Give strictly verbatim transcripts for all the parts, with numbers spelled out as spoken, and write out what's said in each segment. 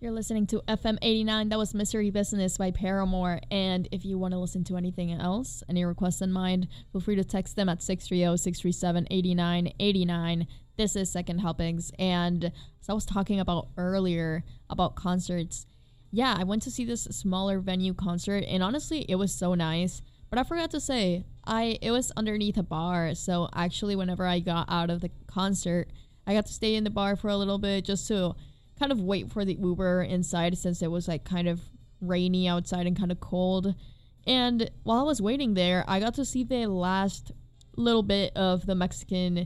You're listening to F M eighty-nine. That was Mystery Business by Paramore. And if you want to listen to anything else, any requests in mind, feel free to text them at six three zero, six three seven, eight nine eight nine. This is Second Helpings. And as I was talking about earlier about concerts, yeah, I went to see this smaller venue concert, and honestly, it was so nice. But I forgot to say, I it was underneath a bar. So actually, whenever I got out of the concert, I got to stay in the bar for a little bit just to kind of wait for the Uber inside, since it was like kind of rainy outside and kind of cold. And while I was waiting there, I got to see the last little bit of the Mexican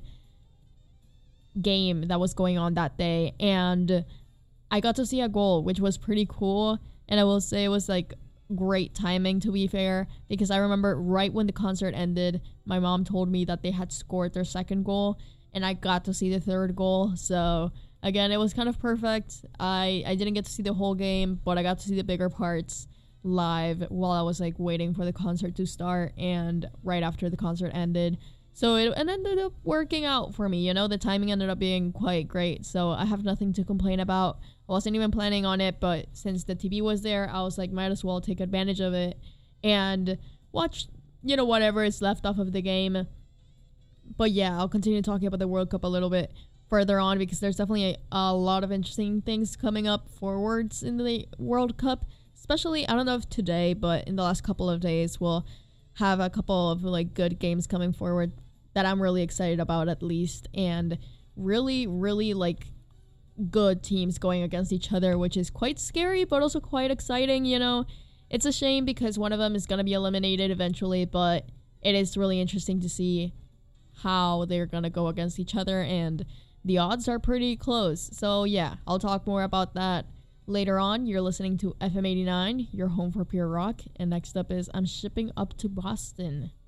game that was going on that day, and I got to see a goal, which was pretty cool. And I will say it was like great timing, to be fair, because I remember right when the concert ended, my mom told me that they had scored their second goal, and I got to see the third goal. So again, it was kind of perfect. I, I didn't get to see the whole game, but I got to see the bigger parts live while I was like waiting for the concert to start and right after the concert ended. So it, it ended up working out for me, you know, the timing ended up being quite great. So I have nothing to complain about. I wasn't even planning on it, but since the T V was there, I was like, might as well take advantage of it and watch, you know, whatever is left off of the game. But yeah, I'll continue talking about the World Cup a little bit further on, because there's definitely a, a lot of interesting things coming up forwards in the World Cup, especially, I don't know if today, but in the last couple of days we'll have a couple of like good games coming forward that I'm really excited about, at least, and really really like good teams going against each other, which is quite scary but also quite exciting. You know, it's a shame because one of them is going to be eliminated eventually, but it is really interesting to see how they're going to go against each other, and the odds are pretty close. So yeah, I'll talk more about that later on. You're listening to F M eighty-nine, your home for pure rock. And next up is I'm Shipping Up to Boston.